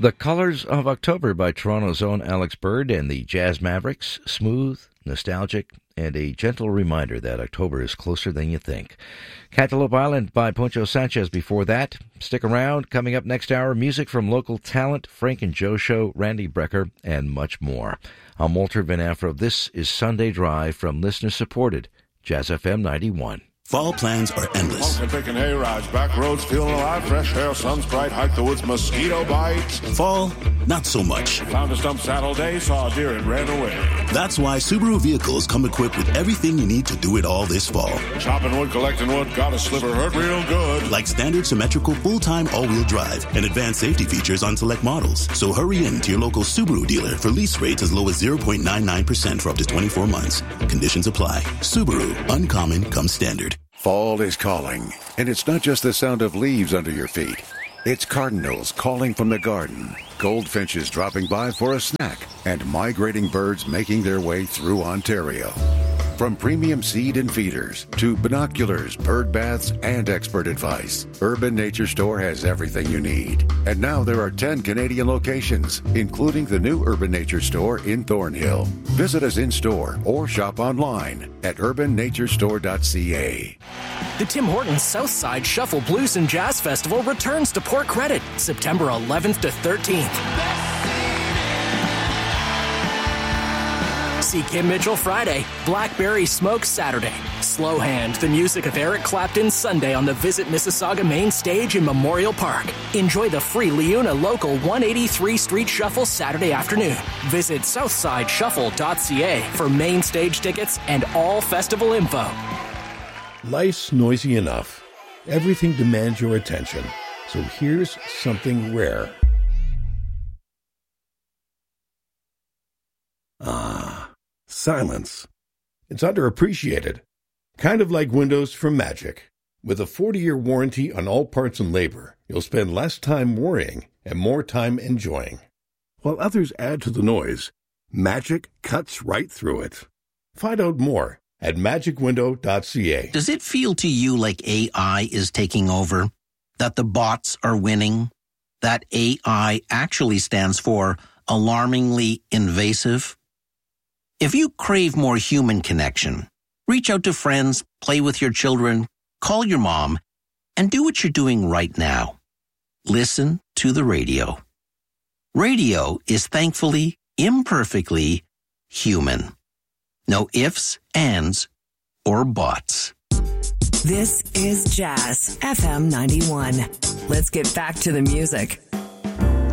The Colors of October by Toronto's own Alex Bird and the Jazz Mavericks. Smooth, nostalgic, and a gentle reminder that October is closer than you think. Cantaloupe Island by Poncho Sanchez before that. Stick around. Coming up next hour, music from local talent, Frank and Joe Show, Randy Brecker, and much more. I'm Walter Van Afro. This is Sunday Drive from listener-supported Jazz FM 91. Fall plans are endless. Pumpkin picking hay rides, back roads feeling alive, fresh air, sun's bright, hike the woods, mosquito bites. Fall, not so much. Found a stump Saturday, saw a deer and ran away. That's why Subaru vehicles come equipped with everything you need to do it all this fall. Chopping wood, collecting wood, got a sliver, hurt real good. Like standard symmetrical full-time all-wheel drive and advanced safety features on select models. So hurry in to your local Subaru dealer for lease rates as low as 0.99% for up to 24 months. Conditions apply. Subaru, uncommon comes standard. Fall is calling, and it's not just the sound of leaves under your feet. It's cardinals calling from the garden, goldfinches dropping by for a snack, and migrating birds making their way through Ontario. From premium seed and feeders to binoculars, bird baths, and expert advice, Urban Nature Store has everything you need. And now there are 10 Canadian locations, including the new Urban Nature Store in Thornhill. Visit us in-store or shop online at urbannaturestore.ca. The Tim Hortons Southside Shuffle Blues and Jazz Festival returns to Port Credit, September 11th to 13th. See Kim Mitchell Friday, Blackberry Smoke Saturday, Slow Hand, the music of Eric Clapton Sunday on the Visit Mississauga main stage in Memorial Park. Enjoy the free Leuna Local 183 Street Shuffle Saturday afternoon. Visit southsideshuffle.ca for main stage tickets and all festival info. Life's noisy enough. Everything demands your attention. So here's something rare. Silence. It's underappreciated. Kind of like windows from Magic. With a 40-year warranty on all parts and labor, you'll spend less time worrying and more time enjoying. While others add to the noise, Magic cuts right through it. Find out more at magicwindow.ca. Does it feel to you like AI is taking over? That the bots are winning? That AI actually stands for alarmingly invasive? If you crave more human connection, reach out to friends, play with your children, call your mom, and do what you're doing right now. Listen to the radio. Radio is thankfully, imperfectly human. No ifs, ands, or buts. This is Jazz FM 91. Let's get back to the music.